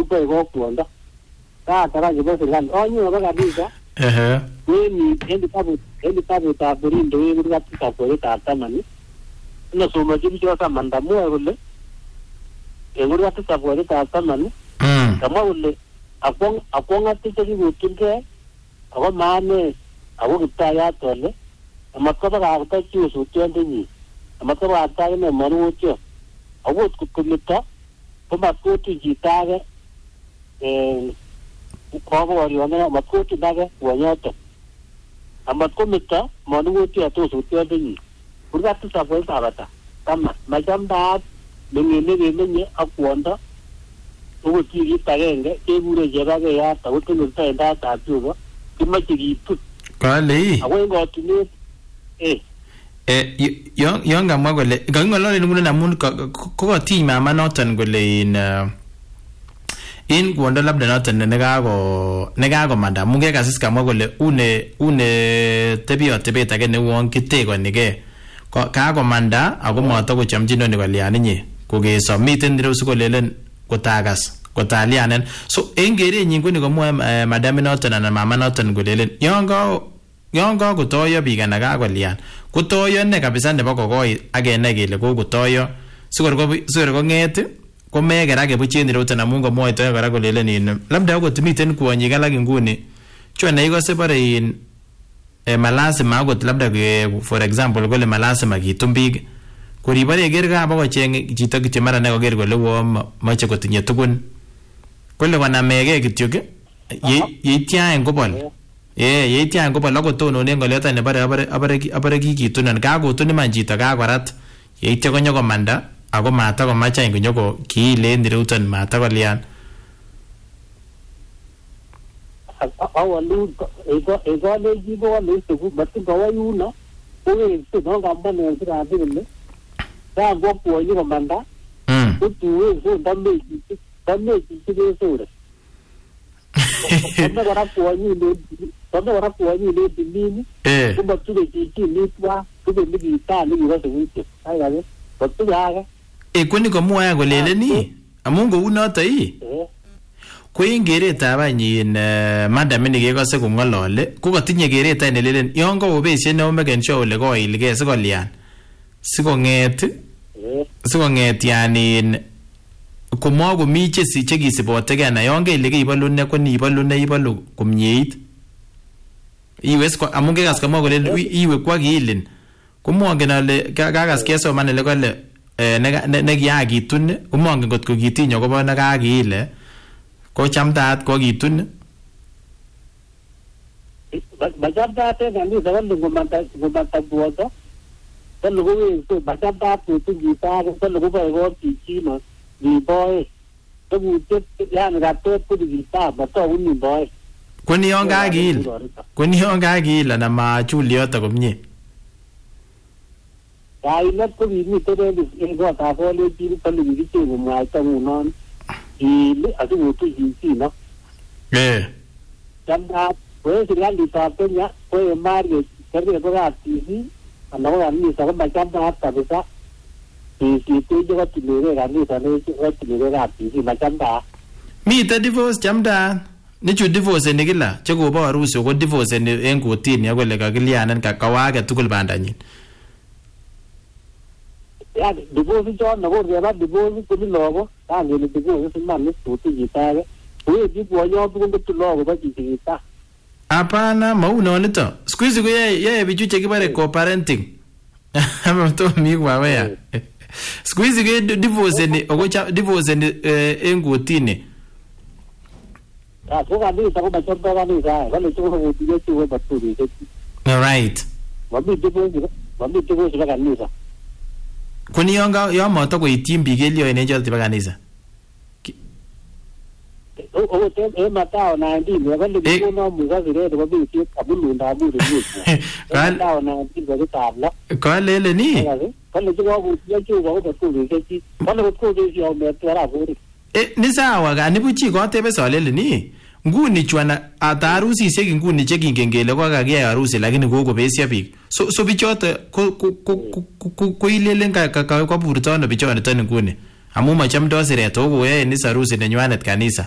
kupe ko kuonda ka tara jibo silan onyo ba kabisa ni endi tabu taburindo we kurga tsapore tatamani na soma jibo samanda mo ulle kurga tsapore tatamani kama ulle akong atike jibutunge ako mane ako kitaya tole amakaba ka tachi usutende ni amakaba atake ne marucho awot kukumita kuma koti jitage kwa waliona makoti daga wanyoto amakomita manuoti atosutende ni kurga tsapore tabata kama majamba menye akwonda ugo tigi tagenge ebure jebage ya tawutu ntaenda tatugo kimachigitu kale awengo tuni yonga mwagole ngangolole ngune namun ko ti mama noton gole in gwonda labda noton negago manda munge kasis kamwa gole une tebet age ne won kitego nige kago manda ago moto ko chamjino ni golian nye kogeso miten diru sukolelen kotagas kotalianen so engere nyingoni ko mwa madam noton na mama noton golelen yonga kotoyo bigana ga golian kotoyo ne kabisa nebo kokoi agene gele ko kotoyo sigor ko nget ko megera ke buchen diru na mungo moito kora golelen in labda ko timiten kuonyi galak nguni chona iko separe in malasima agot labda for example gole malasima kitumbig kuribare gerga ba ko cheng chito kityo mara ne ko ger gole wo mache kotinye tugun kole wana mege kityo ke yeitya ngobol yeitya ngobol ko tono ne ngoleta ne bare kikitunan ka go tuni man chito ka korat yeitya konyo komanda ako mata ko macha ingonyo ko kiile ndiruton mata ko lian awalu ego le jibo le su batu gawayuna oye su no gamba ne sira dile da go ko yi komanda tu so dambe de sore Tanda wara kuwanyi le dimini kuma tude jiki litwa tude ligi ta ligi wase wike haya ne batu yaga kuni ko muaya golele ni amungo unoto yi ko ingeret abanyin madam ni gekose ko ngolole ko kotinye geret ne lelen yon ko obesie ne omegen show le ko ilge sikolian sikonget yani komo ko mi che kisibote gana yon kele ke ibalune ko ni ibalune ibalu komnyeit iwes ko amunge gas kamo ko le iwe kwa kilin komongen ale kagas kesoman le kole ne kiagitun komongen kot ko kitinyo ko bona kagiile ko chamtaat ko kitun bajabdaat ngani dawan ngumanta buoto telu ko bajabdaat tu gita telu ko go tichino ni boy to butet yan gato tu gita bato uni boy kuni yonga gil na ma chulio to komnye ai na ko ni to de go ta ko le ti telu gite ko ma ta unon ile adu tu giti no jamba pues grandi tapenya pues Mario kerja ko ati ano ani sa ba jamba ta bisa si tu jo tilere ani sa ne ko tilere ati si jamba mi ta divorce jamda ni chu divorce ni kila che ko ba ruhusa ko divorce ni en kotini akole ka kilianan ka kawage tukul bandanyin ya divorce jo na ko ya divorce ko ni logo ta ni divorce sin man ni tu gitare wewe jibu wanyo bungo tulogo ba jikita hapana mauno nito squeeze ko yeye bichu che kibare co-parenting ama to mi kwa weya squeeze ko divorce ni ogocha divorce ni engotini so ga ni ta ba chonto ga ni ga wale to ho tiye chuo baturi all right wabi divorce ga kanisa kuni yonga yomo to ko itimbi gelio ene jo tiba kanisa o te matao na ndi ne ga ndi ko no mu ga zire de babi ti kabulu nda bu de ni matao na ndi ga ta la ko lele ni ko le jo go ya chu go ko ku de ti ko le ko de yo me tera bu ni sawa ga ni buchi ko tebe so lele ni nguni chwana atarusi seki nguni cheki ngengele kwa kagia harusi lakini gogo besia big so bichote ko ilele ka burtono bichone tani nguni amuma chamdo sireto go ni sarusi ne nywanet kanisa